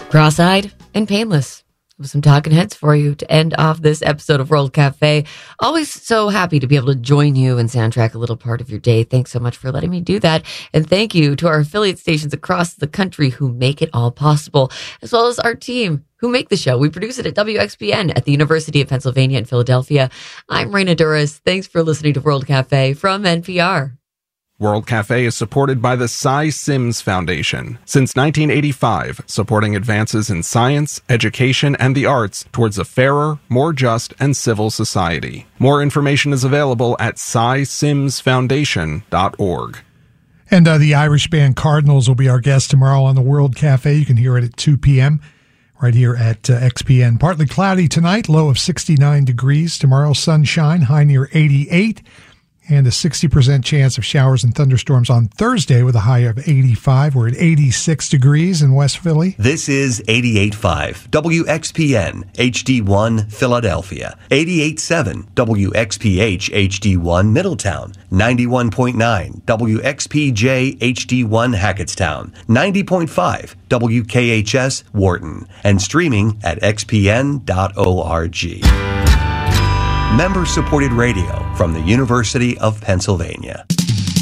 Cross-eyed and painless. With some talking heads for you to end off this episode of World Cafe. Always so happy to be able to join you and soundtrack a little part of your day. Thanks so much for letting me do that. And thank you to our affiliate stations across the country who make it all possible, as well as our team who make the show. We produce it at WXPN at the University of Pennsylvania in Philadelphia. I'm Raina Duras. Thanks for listening to World Cafe from NPR. World Cafe is supported by the Cy Sims Foundation. Since 1985, supporting advances in science, education, and the arts towards a fairer, more just, and civil society. More information is available at cysimsfoundation.org. And the Irish band Cardinals will be our guest tomorrow on the World Cafe. You can hear it at 2 p.m. right here at XPN. Partly cloudy tonight, low of 69 degrees. Tomorrow, sunshine, high near 88. And a 60% chance of showers and thunderstorms on Thursday with a high of 85. We're at 86 degrees in West Philly. This is 88.5 WXPN HD1 Philadelphia, 88.7 WXPH HD1 Middletown, 91.9 WXPJ HD1 Hackettstown, 90.5 WKHS Wharton, and streaming at xpn.org. Member-supported radio from the University of Pennsylvania.